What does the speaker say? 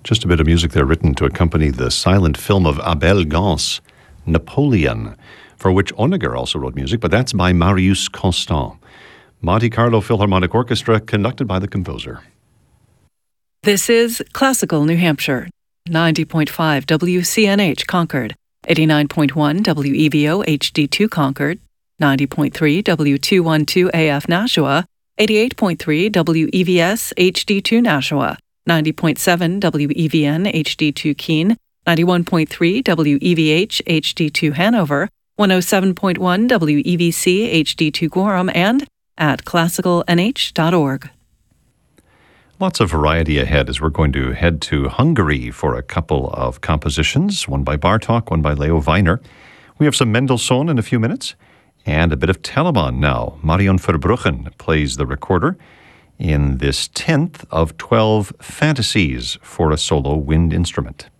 Just a bit of music there written to accompany the silent film of Abel Gance, Napoleon, for which Honegger also wrote music, but that's by Marius Constant. Monte Carlo Philharmonic Orchestra, conducted by the composer. This is Classical New Hampshire, 90.5 WCNH Concord, 89.1 WEVO HD2 Concord, 90.3 W212 AF Nashua, 88.3 WEVS HD2 Nashua, 90.7 WEVN HD2 Keene, 91.3 WEVH HD2 Hanover, 107.1 WEVC HD2 Gorham, and at classicalnh.org. Lots of variety ahead as we're going to head to Hungary for a couple of compositions, one by Bartók, one by Leo Weiner. We have some Mendelssohn in a few minutes, and a bit of Telemann now. Marion Verbruggen plays the recorder in this 10th of 12 fantasies for a solo wind instrument.